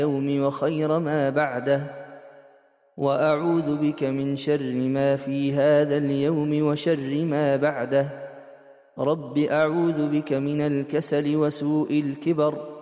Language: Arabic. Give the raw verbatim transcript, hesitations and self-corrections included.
اليوم وخير ما بعده، وأعوذ بك من شر ما في هذا اليوم وشر ما بعده. رب أعوذ بك من الكسل وسوء الكبر